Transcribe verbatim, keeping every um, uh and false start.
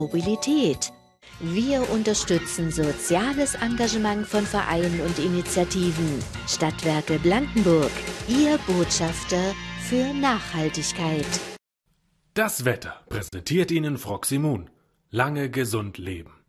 Mobilität. Wir unterstützen soziales Engagement von Vereinen und Initiativen. Stadtwerke Blankenburg, Ihr Botschafter für Nachhaltigkeit. Das Wetter präsentiert Ihnen Froximun. Lange gesund leben.